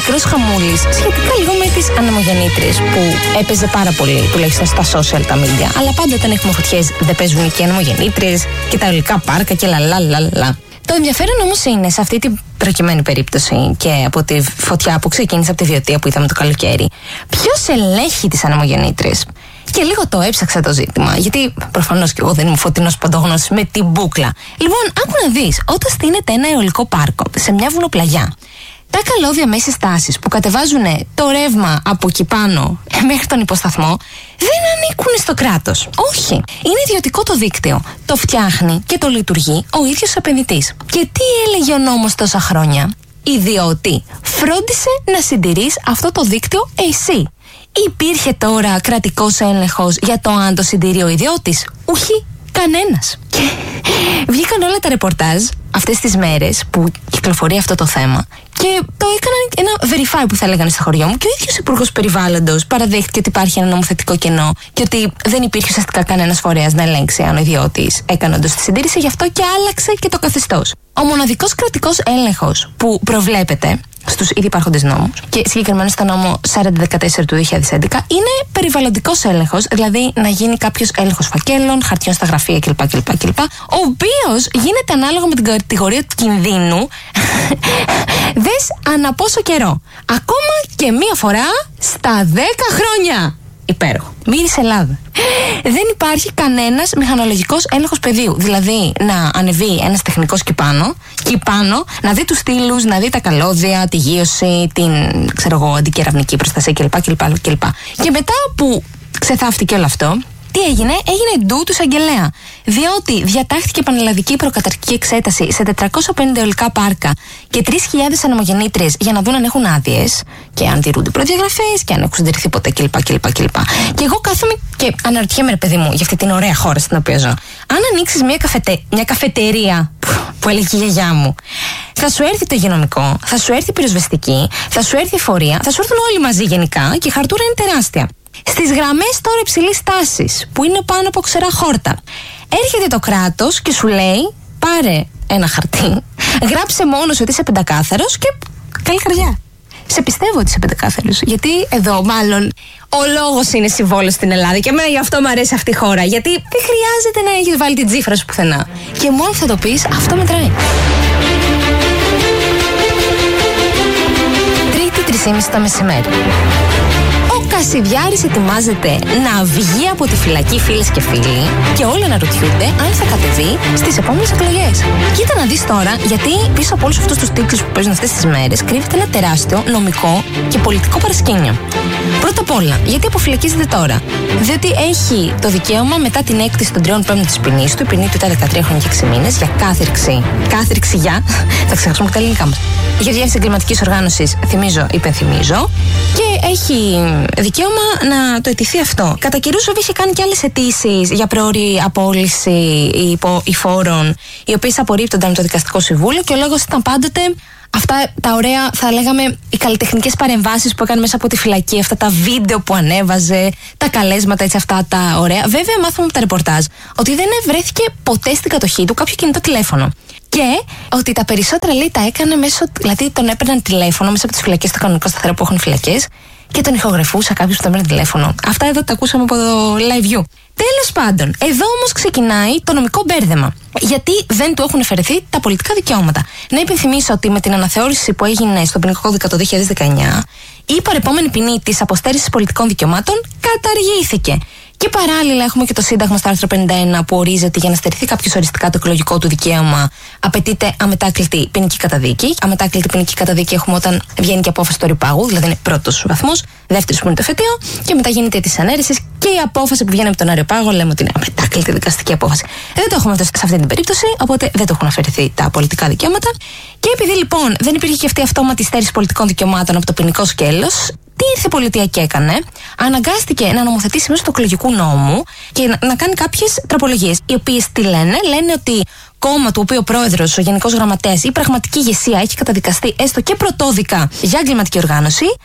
μικρός χαμούλης σχετικά λίγο με τις ανεμογεννήτριες που έπαιζε πάρα πολύ, τουλάχιστον στα social τα media. Αλλά πάντα όταν έχουμε φωτιές δεν παίζουν και ανεμογεννήτριες και τα υλικά πάρκα και λαλαλαλα. Το ενδιαφέρον όμως είναι σε αυτή την προκειμένη περίπτωση και από τη φωτιά που ξεκίνησε από τη Βιωτία που είδαμε το καλοκαίρι, ποιος ελέγχει τις ανεμογεννήτριες. Και λίγο το έψαξα το ζήτημα, γιατί προφανώς και εγώ δεν είμαι φωτεινός παντόγνος με την μπούκλα. Λοιπόν, άκου να δεις, όταν στείνεται ένα αιωλικό πάρκο σε μια βουνοπλαγιά, τα καλώδια μέσης τάσης που κατεβάζουν το ρεύμα από εκεί πάνω μέχρι τον υποσταθμό δεν ανήκουν στο κράτος. Όχι. Είναι ιδιωτικό το δίκτυο. Το φτιάχνει και το λειτουργεί ο ίδιος επενδυτής. Και τι έλεγε ο νόμος τόσα χρόνια? Ιδιώτη, φρόντισε να συντηρείς αυτό το δίκτυο εσύ. Υπήρχε τώρα κρατικός έλεγχος για το αν το συντηρεί ο ιδιώτης? Ούχι, κανένας. Και βγήκαν όλα τα ρεπορτάζ αυτές τις μέρες που κυκλοφορεί αυτό το θέμα και το έκαναν ένα verify που θα λέγανε στο χωριό μου και ο ίδιος Υπουργός Περιβάλλοντος παραδέχτηκε ότι υπάρχει ένα νομοθετικό κενό και ότι δεν υπήρχε ουσιαστικά κανένας φορέας να ελέγξει αν ο ιδιώτης έκανε όντως τη συντήρηση, γι' αυτό και άλλαξε και το καθεστώς. Ο μοναδικός κρατικός έλεγχος που προβλέπεται στους ήδη υπάρχοντες νόμους και συγκεκριμένα στο νόμο 4014 του 2011 είναι περιβαλλοντικός έλεγχος, δηλαδή να γίνει κάποιος έλεγχος φακέλων, χαρτιών στα γραφεία κλπ. Ο οποίος γίνεται ανάλογα με την κατηγορία του κινδύνου δες ανά πόσο καιρό. Ακόμα και μία φορά στα 10 χρόνια. Υπέροχο. Μύρισε Ελλάδα. Δεν υπάρχει κανένας μηχανολογικός έλεγχος πεδίου. Δηλαδή να ανεβεί ένας τεχνικός εκεί πάνω, να δει τους στήλους, να δει τα καλώδια, τη γείωση, την αντικεραυνική προστασία κλπ. Και μετά που ξεθάφτηκε όλο αυτό, τι έγινε? Έγινε ντου του εισαγγελέα. Διότι διατάχθηκε πανελλαδική προκαταρκτική εξέταση σε 450 αιωλικά πάρκα και 3.000 ανεμογεννήτριες για να δουν αν έχουν άδειες και αν τηρούνται προδιαγραφές και αν έχουν συντηρηθεί ποτέ κλπ. Και εγώ κάθομαι και αναρωτιέμαι, ρε παιδί μου, για αυτή την ωραία χώρα στην οποία ζω. Αν ανοίξεις μια καφετερία που έλεγε η γιαγιά μου, θα σου έρθει το υγειονομικό, θα σου έρθει η πυροσβεστική, θα σου έρθει η εφορία, θα σου έρθουν όλοι μαζί γενικά και η χαρτούρα είναι τεράστια. Στις γραμμές τώρα υψηλής τάσης, που είναι πάνω από ξερά χόρτα, έρχεται το κράτος και σου λέει: πάρε ένα χαρτί, γράψε μόνος ότι είσαι πεντακάθαρος και καλή καρδιά. Σε πιστεύω ότι είσαι πεντακάθαρος, γιατί εδώ μάλλον ο λόγος είναι συμβόλαιος στην Ελλάδα και εμένα γι' αυτό μου αρέσει αυτή η χώρα. Γιατί δεν χρειάζεται να έχεις βάλει την τσίφρα σου πουθενά. Και μόνο θα το πεις, αυτό μετράει. Τρίτη 3:30 το μεσημέρι. Ο Κασιδιάρης ετοιμάζεται να βγει από τη φυλακή, φίλες και φίλοι, και όλοι αναρωτιούνται αν θα κατεβεί στις επόμενες εκλογές. Κοίτα να δεις τώρα, γιατί πίσω από όλους αυτούς τους τίτλους που παίζουν αυτές τις μέρες κρύβεται ένα τεράστιο νομικό και πολιτικό παρασκήνιο. Πρώτα απ' όλα, γιατί αποφυλακίζεται τώρα? Διότι έχει το δικαίωμα μετά την έκτηση των 3/5 της ποινής του, η ποινή του ήταν 13 χρόνια και 6 μήνες, για κάθριξη για. Θα ξεχάσουμε και τα ελληνικά μας. Για διεύθυνση εγκληματικής οργάνωσης, υπενθυμίζω, και έχει δικαίωμα να το αιτηθεί αυτό. Κατά καιρούς βέβαια είχε κάνει και άλλες αιτήσεις για προώρη απόλυση υφόρων, οι οποίες απορρίπτονταν με το δικαστικό συμβούλιο, και ο λόγος ήταν πάντοτε αυτά τα ωραία, θα λέγαμε, οι καλλιτεχνικές παρεμβάσεις που έκανε μέσα από τη φυλακή, αυτά τα βίντεο που ανέβαζε, τα καλέσματα, έτσι, αυτά τα ωραία. Βέβαια, μάθαμε από τα ρεπορτάζ ότι δεν βρέθηκε ποτέ στην κατοχή του κάποιο κινητό τηλέφωνο. Και ότι τα περισσότερα, λέει, τα έκανε μέσω. Δηλαδή, τον έπαιρναν τηλέφωνο μέσα από τις φυλακές, στο κανονικό σταθερό που έχουν φυλακές, και τον ηχογραφούσα κάποιος που τον έπαιρνε τηλέφωνο. Αυτά εδώ τα ακούσαμε από το Live View. Τέλος πάντων, εδώ όμως ξεκινάει το νομικό μπέρδεμα. Γιατί δεν του έχουν αφαιρεθεί τα πολιτικά δικαιώματα. Να υπενθυμίσω ότι με την αναθεώρηση που έγινε στον ποινικό κώδικα το 2019, η παρεπόμενη ποινή της αποστέρησης πολιτικών δικαιωμάτων καταργήθηκε. Και παράλληλα έχουμε και το Σύνταγμα στο άρθρο 51 που ορίζει ότι για να στερηθεί κάποιος οριστικά το εκλογικό του δικαίωμα απαιτείται αμετάκλητη ποινική καταδίκη. Αμετάκλητη ποινική καταδίκη έχουμε όταν βγαίνει και απόφαση του ορυπάγου, δηλαδή είναι πρώτος βαθμός, δεύτερος που είναι το εφετείο, και μετά γίνεται της ανέρεσης, και η απόφαση που βγαίνει από τον ορυπάγο λέμε ότι είναι αμετάκλητη δικαστική απόφαση. Δεν το έχουμε αυτό σε αυτή την περίπτωση, οπότε δεν το έχουν αφαιρεθεί τα πολιτικά δικαιώματα. Και επειδή λοιπόν δεν υπήρχε και αυτή η αυτόματη στέρηση πολιτικών δικαιωμάτων από το ποινικό σκέλος, τι ήρθε η πολιτεία και έκανε? Αναγκάστηκε να νομοθετήσει μέσω του εκλογικού νόμου και να κάνει κάποιες τροπολογίες. Οι οποίες τι λένε? Λένε ότι κόμμα του οποίου ο πρόεδρος, ο γενικός γραμματέας ή η πραγματική ηγεσία έχει καταδικαστεί έστω και πρωτόδικα για εγκληματική οργάνωση,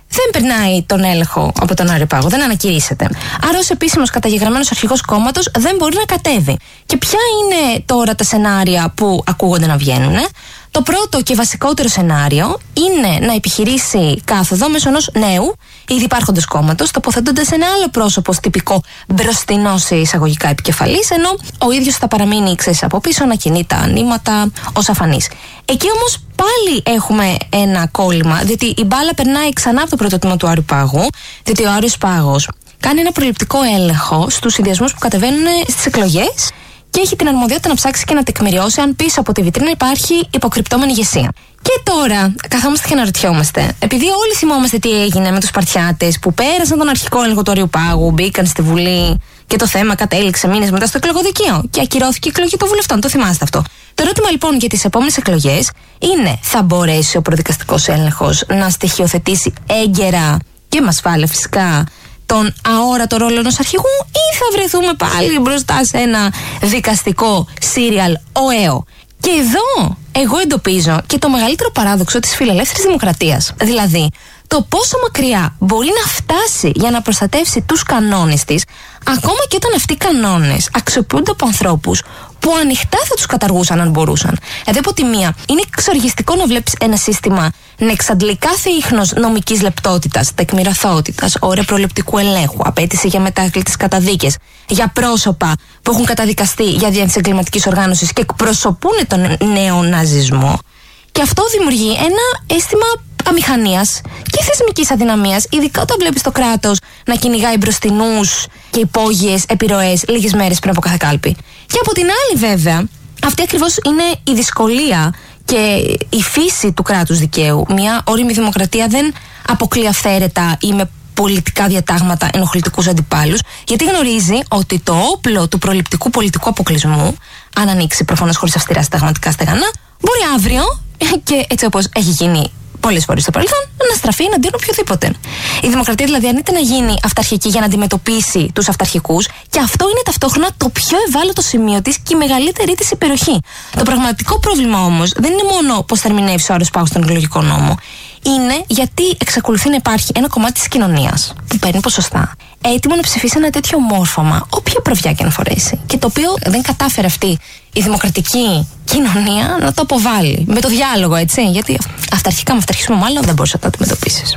δεν περνάει τον έλεγχο από τον Άριο Πάγο, δεν ανακηρύσσεται. Άρα, ως επίσημος καταγεγραμμένος αρχηγός κόμματος δεν μπορεί να κατέβει. Και ποια είναι τώρα τα σενάρια που ακούγονται να βγαίνουν? Το πρώτο και βασικότερο σενάριο είναι να επιχειρήσει κάθοδο μέσω ενός νέου, ήδη υπάρχοντος κόμματος, τοποθετώντας ένα άλλο πρόσωπο ως τυπικό μπροστινό σε εισαγωγικά επικεφαλής, ενώ ο ίδιος θα παραμείνει από πίσω να κινεί τα νήματα ως αφανής. Εκεί όμως πάλι έχουμε ένα κόλλημα, διότι η μπάλα περνάει ξανά από το πρώτο τμήμα του Άριου Πάγου, διότι ο Άριος Πάγος κάνει ένα προληπτικό έλεγχο στους συνδυασμούς που κατεβαίνουν στις εκλογές και έχει την αρμοδιότητα να ψάξει και να τεκμηριώσει αν πίσω από τη βιτρίνα υπάρχει υποκρυπτόμενη ηγεσία. Και τώρα καθόμαστε και αναρωτιόμαστε, επειδή όλοι θυμόμαστε τι έγινε με τους Σπαρτιάτες που πέρασαν τον αρχικό έλεγχο του Άριου Πάγου, μπήκαν στη Βουλή και το θέμα κατέληξε μήνες μετά στο εκλογοδικείο και ακυρώθηκε η εκλογή των βουλευτών. Το θυμάστε αυτό. Το ερώτημα λοιπόν για τις επόμενες εκλογές είναι: θα μπορέσει ο προδικαστικός έλεγχος να στοιχειοθετήσει έγκαιρα και με ασφάλεια φυσικά τον αόρατο ρόλο ενός αρχηγού, ή θα βρεθούμε πάλι μπροστά σε ένα δικαστικό σύριαλ ΟΕΟ? Και εδώ εγώ εντοπίζω και το μεγαλύτερο παράδοξο της φιλελεύθερης δημοκρατίας. Δηλαδή, το πόσο μακριά μπορεί να φτάσει για να προστατεύσει τους κανόνες της, ακόμα και όταν αυτοί οι κανόνες αξιοποιούνται από ανθρώπους που ανοιχτά θα τους καταργούσαν αν μπορούσαν. Δηλαδή, από τη μία, είναι εξοργιστικό να βλέπεις ένα σύστημα να εξαντλεί κάθε ίχνος νομικής λεπτότητας, τεκμηριωθότητας, όρια προληπτικού ελέγχου, απέτηση για μετάκλητες καταδίκες, για πρόσωπα που έχουν καταδικαστεί για δια της εγκληματικής οργάνωσης και εκπροσωπούν τον νεοναζισμό. Και αυτό δημιουργεί ένα αίσθημα αμηχανίας και θεσμικής αδυναμίας, ειδικά όταν βλέπεις το κράτος να κυνηγάει μπροστινούς και υπόγειες επιρροές λίγες μέρες πριν από κάθε κάλπη. Και από την άλλη, βέβαια, αυτή ακριβώς είναι η δυσκολία και η φύση του κράτους δικαίου. Μια όριμη δημοκρατία δεν αποκλεί αυθαίρετα ή με πολιτικά διατάγματα ενοχλητικούς αντιπάλους, γιατί γνωρίζει ότι το όπλο του προληπτικού πολιτικού αποκλεισμού, αν ανοίξει προφανώς χωρίς αυστηρά συνταγματικά στεγανά, μπορεί αύριο, και έτσι όπως έχει γίνει πολλές φορές στο παρελθόν, να στραφεί εναντίον οποιοδήποτε. Η δημοκρατία δηλαδή αρνείται να γίνει αυταρχική για να αντιμετωπίσει τους αυταρχικούς, και αυτό είναι ταυτόχρονα το πιο ευάλωτο σημείο της και η μεγαλύτερη της υπεροχή. Το πραγματικό πρόβλημα όμως δεν είναι μόνο πώς θα ερμηνεύσει ο Άριος Πάγος στον εκλογικό νόμο. Είναι γιατί εξακολουθεί να υπάρχει ένα κομμάτι της κοινωνίας που παίρνει ποσοστά, έτοιμο να ψηφίσει ένα τέτοιο μόρφωμα, όποια προβιά και να φορέσει. Και το οποίο δεν κατάφερε αυτή η δημοκρατική κοινωνία να το αποβάλει. Με το διάλογο, έτσι. Γιατί αυταρχικά με αυταρχισμό, μάλλον δεν μπορείς να το αντιμετωπίσεις.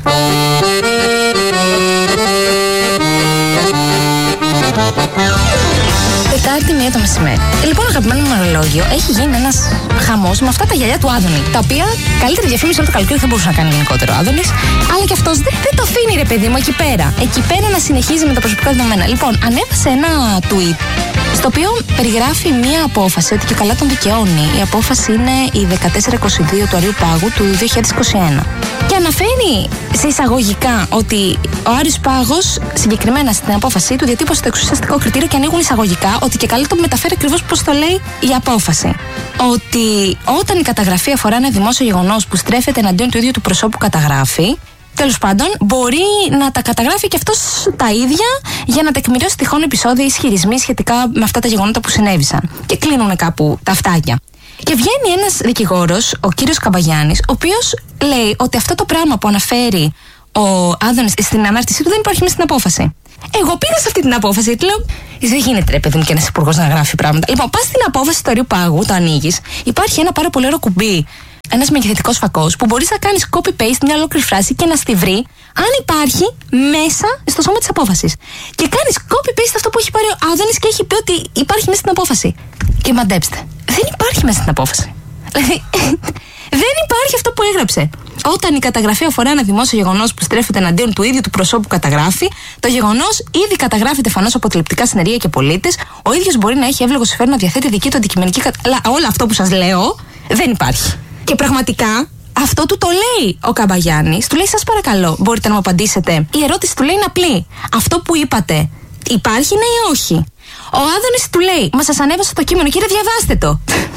Τετάρτη 1 το μεσημέρι. Λοιπόν, αγαπημένο μου ορολόγιο, έχει γίνει ένας χαμός με αυτά τα γυαλιά του Άδωνη. Τα οποία καλύτερη διαφήμιση όλο το καλοκαίρι δεν μπορούσε να κάνει γενικότερο ο Άδωνης. Αλλά και αυτός δεν το αφήνει, ρε παιδί μου, εκεί πέρα. Εκεί πέρα να συνεχίζει με τα προσωπικά δεδομένα. Λοιπόν, ανέβασε ένα tweet στο οποίο περιγράφει μία απόφαση ότι και καλά τον δικαιώνει. Η απόφαση είναι η 1422 του Αρίου Πάγου του 2021. Και αναφέρει σε εισαγωγικά ότι ο Άρης Πάγος, συγκεκριμένα στην απόφασή του, διατύπωσε το εξουσιαστικό κριτήριο και ανοίγουν εισαγωγικά, ότι και καλά το μεταφέρει ακριβώς πώς το λέει η απόφαση. Ότι όταν η καταγραφή αφορά ένα δημόσιο γεγονός που στρέφεται εναντίον του ίδιου του προσώπου καταγράφει, τέλος πάντων, μπορεί να τα καταγράφει και αυτός τα ίδια για να τεκμηριώσει τυχόν επεισόδια ισχυρισμοί σχετικά με αυτά τα γεγονότα που συνέβησαν. Και κλείνουν κάπου τα αυτάκια. Και βγαίνει ένας δικηγόρος, ο κύριος Καμπαγιάννης, ο οποίος λέει ότι αυτό το πράγμα που αναφέρει ο Άδωνης στην ανάρτησή του δεν υπάρχει μέσα στην απόφαση. Εγώ πήγα σε αυτή την απόφαση και λέω: δεν γίνεται, ρε παιδί μου, και ένας υπουργός να γράφει πράγματα. Λοιπόν, πας στην απόφαση του Αρίου Πάγου, το ανοίγεις, υπάρχει ένα πάρα πολύ ωραίο κουμπί, ένας μεγεθυντικός φακός, που μπορείς να κάνεις copy-paste μια ολόκληρη φράση και να στη βρει αν υπάρχει μέσα στο σώμα της απόφασης. Και κάνεις copy-paste αυτό που έχει πάρει ο Άδωνης και έχει πει ότι υπάρχει μέσα στην απόφαση. Και μαντέψτε, δεν υπάρχει μέσα στην απόφαση. Δηλαδή, δεν υπάρχει αυτό που έγραψε. Όταν η καταγραφή αφορά ένα δημόσιο γεγονός που στρέφεται εναντίον του ίδιου του προσώπου καταγράφει, το γεγονός ήδη καταγράφεται φανώς από τηλεοπτικά συνεργεία και πολίτες, ο ίδιος μπορεί να έχει εύλογο συμφέρον να διαθέτει δική του αντικειμενική αλλά όλο αυτό που σας λέω δεν υπάρχει. Και πραγματικά αυτό του το λέει ο Καμπαγιάννης. Του λέει: σας παρακαλώ, μπορείτε να μου απαντήσετε? Η ερώτηση του λέει είναι απλή. Αυτό που είπατε υπάρχει, ναι ή όχι? Ο Άδωνης του λέει: μα σας ανέβασα το κείμενο, κύριε, διαβάστε το.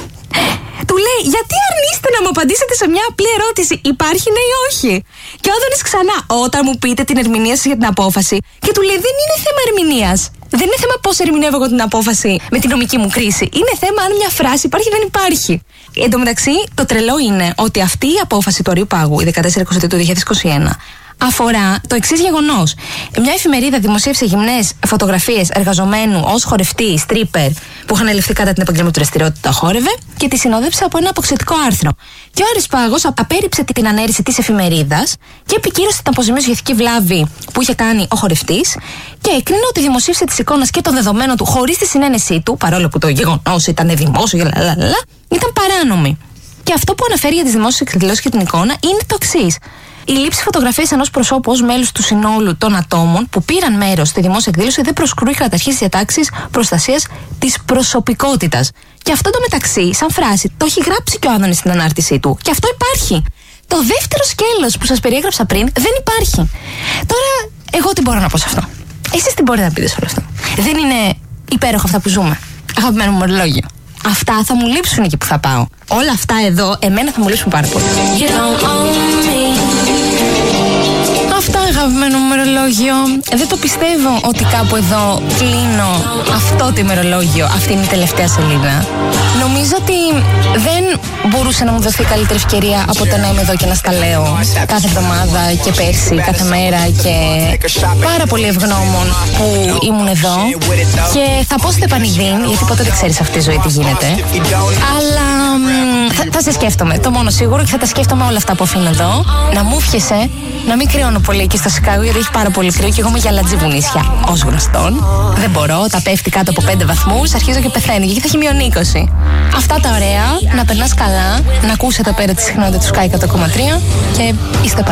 Του λέει: γιατί αρνείστε να μου απαντήσετε σε μια απλή ερώτηση? Υπάρχει, ναι ή όχι? Και ο Άδωνης ξανά: όταν μου πείτε την ερμηνεία σας για την απόφαση. Και του λέει: δεν είναι θέμα ερμηνείας. Δεν είναι θέμα πώς ερμηνεύω εγώ την απόφαση με την νομική μου κρίση. Είναι θέμα αν μια φράση υπάρχει ή δεν υπάρχει. Εν τω μεταξύ, το τρελό είναι ότι αυτή η απόφαση του Αρίου Πάγου, η 1422 του 2021, αφορά το εξής γεγονός. Μια εφημερίδα δημοσίευσε γυμνές φωτογραφίες εργαζομένου ως χορευτή, stripper, που είχαν ληφθεί κατά την επαγγελματική δραστηριότητα, χόρευε και τη συνόδευσε από ένα αποξητικό άρθρο. Και ο Άρης Πάγος απέρριψε την ανέρρηση της εφημερίδας και επικύρωσε την αποζημίωση για ηθική βλάβη που είχε κάνει ο χορευτής και έκρινε ότι η δημοσίευση της εικόνας και των δεδομένων του χωρίς τη συνένεσή του, παρόλο που το γεγονός ήταν δημόσιο, ήταν παράνομη. Και αυτό που αναφέρει για τις δημόσιες εκδηλώσεις και την εικόνα είναι το εξής. Η λήψη φωτογραφίας ενός προσώπου ως μέλους του συνόλου των ατόμων που πήραν μέρος στη δημόσια εκδήλωση δεν προσκρούει καταρχήν στις διατάξεις προστασίας της προσωπικότητας. Και αυτό το μεταξύ, σαν φράση, το έχει γράψει και ο Άδωνης στην ανάρτησή του. Και αυτό υπάρχει. Το δεύτερο σκέλος που σας περιέγραψα πριν δεν υπάρχει. Τώρα, εγώ τι μπορώ να πω σε αυτό. Εσείς τι μπορείτε να πείτε σε όλο αυτό. Δεν είναι υπέροχα αυτά που ζούμε. Αγαπημένο μου ορολόγιο. Αυτά θα μου λείψουν εκεί που θα πάω. Όλα αυτά εδώ, εμένα θα μου λείψουν πάρα πολύ. Αυτά, αγαπημένο μου ημερολόγιο. Δεν το πιστεύω ότι κάπου εδώ κλείνω αυτό το ημερολόγιο. Αυτή είναι η τελευταία σελίδα. Νομίζω ότι δεν μπορούσε να μου δοθεί καλύτερη ευκαιρία από το να είμαι εδώ και να στα λέω κάθε εβδομάδα και πέρσι, κάθε μέρα, και πάρα πολύ ευγνώμων που ήμουν εδώ. Και θα πω στο επανειδήν, γιατί ποτέ δεν ξέρεις αυτή τη ζωή τι γίνεται. Αλλά θα σε σκέφτομαι. Το μόνο σίγουρο, και θα τα σκέφτομαι όλα αυτά που αφήνω εδώ. Να μου φιεσαι, να μην κρυώνω πολύ εκεί στο Σικάγο, γιατί έχει πάρα πολύ κρύο και εγώ είμαι γυαλατζή βουνίσια. Ως γνωστόν. Δεν μπορώ, τα πέφτει κάτω από 5 βαθμούς, αρχίζω και πεθαίνω. Και εκεί θα έχει μείον 20. Αυτά τα ωραία, να περνάς καλά, να ακούσετε πέρα τη συχνότητα του Sky 100,3 και είστε